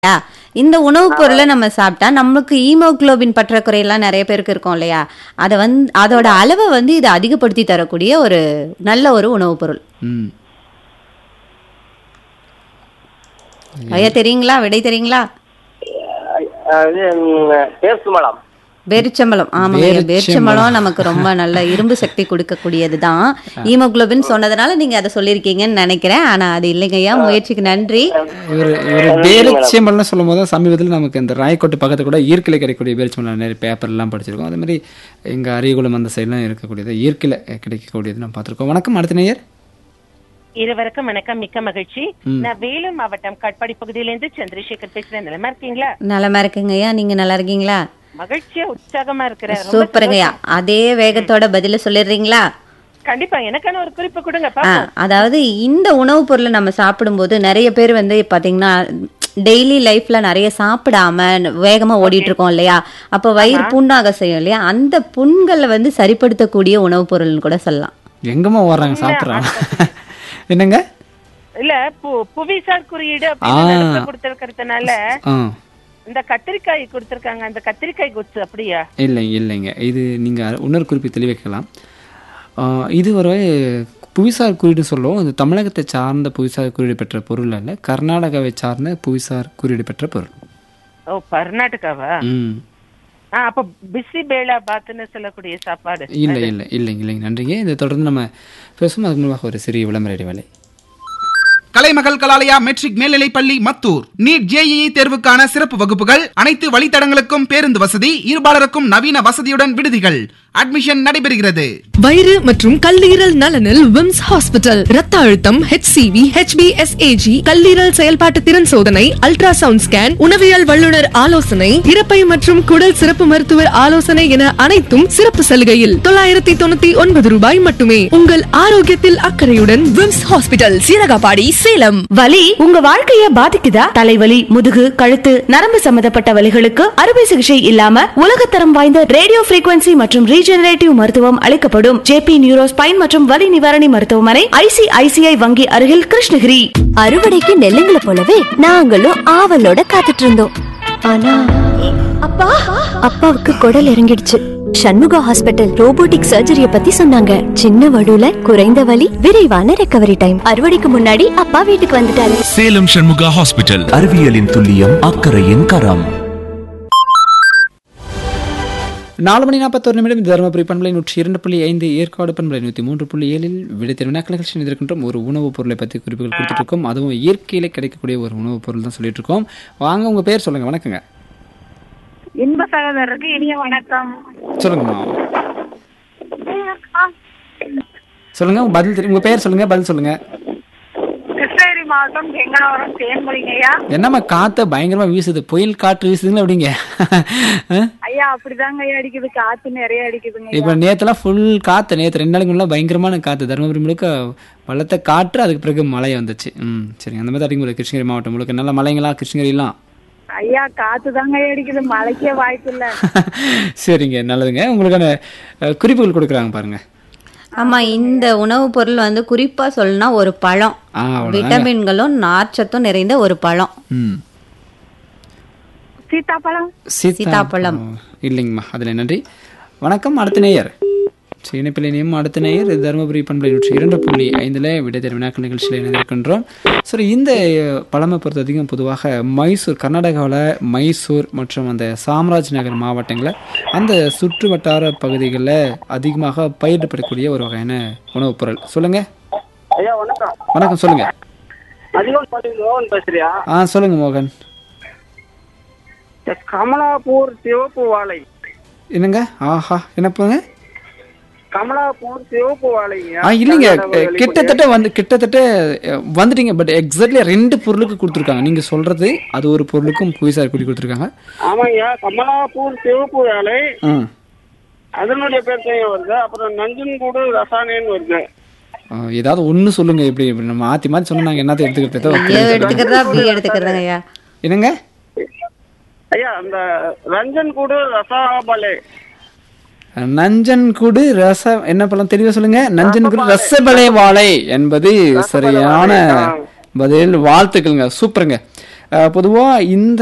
இல்லையா? இந்த உணவுப் பொருளை நம்ம சாப்பிட்டா நமக்கு ஹீமோகுளோபின் பற்றாக்குறை எல்லாம் நிறைய பேருக்கு இருக்கும் இல்லையா? அதோட அளவை இது அதிகப்படுத்தி தரக்கூடிய ஒரு நல்ல ஒரு உணவுப் பொருள். ம். ஐயா தெரியுங்களா? விடை தெரியுங்களா? இது பேசுமலம். பேரிச்சம்பழம். ஆமாங்க ஐயா, பேரிச்சம்பழம் நமக்கு ரொம்ப நல்ல இரும்பு சக்தி கொடுக்கக்கூடியது தான். ஹீமோகுளோபின் சொன்னதுனால நீங்க அதை சொல்லியிருக்கீங்கன்னு நினைக்கிறேன். ஆனா அது இல்லைங்க ஐயா, முயற்சிக்கு நன்றி. இவர் பேரிச்சம்பழம்னு சொல்லும் போது சமீபத்தில் நமக்கு இந்த ராயக்கோட்டை பக்கத்தில் கூட இயற்கையில் கிடைக்கக்கூடிய பேரிச்சம்பழம் நிறைய பேப்பர்லாம் படிச்சிருக்கோம். அதே மாதிரி எங்கள் அரியகுளம் அந்த சைட்லாம் இருக்கக்கூடியது இயற்கையில் கிடைக்கக்கூடியது நம்ம பார்த்துருக்கோம். வணக்கம், அடுத்த நேயர். இருவருக்கும் வணக்கம், மிக்க மகிழ்ச்சி. நான் வேலூர் மாவட்டம் காட்பாடி பகுதியிலிருந்து சந்திரசேகர் பேசுறேன். நலமா இருக்கீங்களா? நலமா இருக்குங்க ஐயா, நீங்க நல்லா இருக்கீங்களா? மகிழ்ச்சியா உற்சாகமா இருக்கிறேன். சூப்பருங்க ஐயா. அதே வேகத்தோட பதில சொல்லிடுறீங்களா? கண்டிப்பா, எனக்கான ஒரு குறிப்பு கொடுங்க. அதாவது இந்த உணவுப் பொருளை நம்ம சாப்பிடும்போது நிறைய பேர் பாத்தீங்கன்னா டெய்லி லைஃப்ல நிறைய சாப்பிடாம வேகமா ஓடிட்டு இருக்கோம் இல்லையா? அப்ப வயிறு புண்ணாக செய்யும் இல்லையா? அந்த புண்களை சரிப்படுத்தக்கூடிய உணவுப் பொருள்னு கூட சொல்லலாம். எங்கம்மா ஓடுறாங்க சாப்பிட்றாங்க என்னங்க? இல்ல, புவிசார் குறியீடு அப்படின்னு கொடுத்திருக்கிறதுனால இந்த கத்திரிக்காய் கொடுத்திருக்காங்க. அந்த கத்திரிக்காய் குச்சி அப்படியா? இல்லைங்க, இது நீங்கள் இன்னொரு குறிப்பு தெளிவிக்கலாம். இது ஒரு புவிசார் குறியீடு சொல்லுவோம். அது தமிழகத்தை சார்ந்த புவிசார் குறியீடு பெற்ற பொருள் அல்ல, கர்நாடகாவை சார்ந்த புவிசார் குறியீடு பெற்ற பொருள். ஓ, கர்நாடகாவா? அப்ப பிசி பேளா பாத்துன்னு சொல்லக்கூடிய சாப்பாடு. இல்லைங்க, நன்றிங்க. இதை தொடர்ந்து நம்ம பேசுவோம். அதுக்கு முன்பாக ஒரு சிறிய விளம்பர இடைவேளை. கலைமகள் கலாலயா மெட்ரிக் மேல்நிலைப்பள்ளி மத்தூர். நீட் ஜேஇஇ தேர்வுக்கான சிறப்பு வகுப்புகள், அனைத்து வழித்தடங்களுக்கும் பேருந்து வசதி, இருபாலருக்கும் நவீன வசதியுடன் விடுதிகள். அட்மிஷன் நடைபெறுகிறது. வயிறு மற்றும் கல்லீரல் நலனில் விம்ஸ் ஹாஸ்பிட்டல். ரத்த அழுத்தம், HCV, HbSAg, கல்லீரல் செயல்பாட்டு திறன் சோதனை, அல்ட்ராசவுண்ட் ஸ்கேன், உணவியல் வல்லுநர் ஆலோசனை, இரைப்பை மற்றும் குடல் சிறப்பு மருத்துவர் ஆலோசனை என அனைத்தும் சிறப்பு சலுகையில் 999 ரூபாய் மட்டுமே. உங்கள் ஆரோக்கியத்தில் அக்கறையுடன் விம்ஸ் ஹாஸ்பிட்டல், சீரகாபாடி, சேலம். வலி உங்க வாழ்க்கைய பாதிக்குதா? தலைவலி, முதுகு, கழுத்து, நரம்பு சம்பந்தப்பட்ட வலிகளுக்கு அறுவை சிகிச்சை இல்லாம உலகத்தரம் வாய்ந்த ரேடியோ frequency மற்றும் ரீஜெனரேட்டிவ் மருத்துவம் அளிக்கப்படும் JP நியூரோ ஸ்பைன் மற்றும் வலி நிவாரணி மருத்துவமனை, ICICI வங்கி அருகில், கிருஷ்ணகிரி. அறுவடைக்கு நெல்லுங்களை போலவே நாங்களும் ஆவலோட காத்துட்டு இருந்தோம். ஆனா அப்பாவுக்கு குடல் இறங்கிடுச்சு. சண்முகா ஹாஸ்பிட்டல் ரோபோட்டிக் சர்ஜரிய பத்தி சொன்னாங்க. சின்ன வடுல குறைந்த வலி, விரைவான ரெக்கவரி டைம். அறுவடைக்கு முன்னாடி அப்பா வீட்டுக்கு வந்துட்டாரு. சேலம் சண்முகா ஹாஸ்பிட்டல். அறிவியலின் துல்லியம், அக்கறையின் கரம். 4:41 தருமபுரி பண்பலை 102.5, ஏற்காடு பண்பலை 103.7 விடைத்தேர்வு வினாக்கள் நிகழ்ச்சி இருக்கின்றோம். ஒரு உணவுப் பொருளை பற்றி குறிப்புகள் கொடுத்துட்டு இருக்கோம். அதுவும் இயற்கையில கிடைக்கக்கூடிய ஒரு உணவுப் பொருள் தான் சொல்லிட்டு இருக்கோம். வாங்க, உங்க பேர் சொல்லுங்க. வணக்கங்க. இன்ப சகோதரருக்கு இனிய வணக்கம். சொல்லுங்கம்மா. சொல்லுங்க, பதில் தெரியும். உங்க பேர் சொல்லுங்க, பதில் சொல்லுங்க. கிருஷ்ணகிரி மாவட்டம் கெங்கனாவரம் தேன்மொழிங்கய்யா. என்னம்மா காத்து பயங்கரமா வீசுது? புயல் காற்று வீசுதுங்களா? அப்படிங்க ஐயா, அப்படிதாங்க ஐயா அடிக்குது, காத்து நிறைய அடிக்குதுங்க. இப்ப நேத்தெல்லாம் ஃபுல் காத்து. நேற்று 2 நாளைக்கு முன்னாடி பயங்கரமான காத்து. தருமபுரி முழுக்க பலத்த காற்று, அதுக்கு பிறகு மழை வந்துச்சு. சரி, அந்த மாதிரி அடிக்கும். கிருஷ்ணகிரி மாவட்டம் முழுக்க நல்ல மழைங்களா? கிருஷ்ணகிரிலாம் ஐயா காத்து தாங்க அடிக்குது, மழைக்கே வாய்ப்பு இல்ல. சரிங்க, நல்லதுங்க. உங்களுக்கான குறிப்புகள் கொடுக்குறாங்க பாருங்க. ஆமா, இந்த உணவுப் பொருள் குறிப்பா சொல்லணும்னா ஒரு பழம், விட்டமின்களும் நார்ச்சத்தும் நிறைந்த ஒரு பழம். சீதாப்பழம் இல்லைங்கம்மா, அதுல நன்றி. வணக்கம், அடுத்த நேயர். இணைப்பிலையும் அடுத்த நேயர். தருமபுரி பண்பலை 102.5 விடைத்தேர்வு வினாக்கள் நிகழ்ச்சியில் இணைந்திருக்கின்றோம். சரி, இந்த பழமை பொறுத்த அதிகம் பொதுவாக மைசூர், கர்நாடகாவில் மைசூர் மற்றும் அந்த சாம்ராஜ் நகர் மாவட்டங்களில் அந்த சுற்று வட்டார பகுதிகளில் அதிகமாக பயிரிடப்படக்கூடிய ஒரு வகையான உணவுப் பொருள். சொல்லுங்க. வணக்கம், சொல்லுங்க. சொல்லுங்க மோகன். கமலாப்பூர் சிவப்பு வாழை. என்னங்க? ஆஹா, என்னப்புங்க? கமலாப்பூர் சிவப்பு வாழைங்க. இல்லைங்க, கிட்டத்தட்ட வந்துட்டீங்க. பட் எக்ஸாக்ட்லி 2 பொருளுக்கு கொடுத்துருக்காங்க. நீங்க சொல்றது அது ஒரு பொருளுக்கும் புவிசார் குறி கொடுத்துருக்காங்க. ஆமாங்க, கமலாப்பூர் சிவப்பு வாழை, அதனுடைய பேர் வருது. அப்புறம் நஞ்சன்கூடு ரசாயனம் வருது. ஏதாவது ஒண்ணு சொல்லுங்க. இப்படி நம்ம மாத்தி மாத்தி சொன்னா நாங்க என்னத்தை எடுத்துக்கிறதா? என்னங்க ஐயா, அந்த ரஞ்சன்கூடு ரசாபலே. நஞ்சன்குடு ரசம் என்ன பழம் தெளிவா சொல்லுங்க. நஞ்சன்குடு ரசபலே வாழை என்பது சரியான பதில். வாழ்த்துக்கள்ங்க, சூப்பருங்க. பொதுவா இந்த